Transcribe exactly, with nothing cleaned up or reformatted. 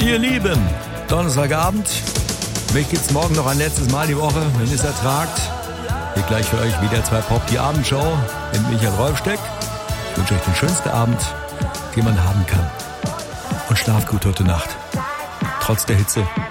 Ihr Lieben, Donnerstagabend. Mich gibt's morgen noch ein letztes Mal die Woche, wenn es ertragt. Hier gleich für euch wieder zwei Pop, die Abendshow mit Michael Rolfsteck. Ich wünsche euch den schönsten Abend, den man haben kann. Und schlaft gut heute Nacht. Trotz der Hitze.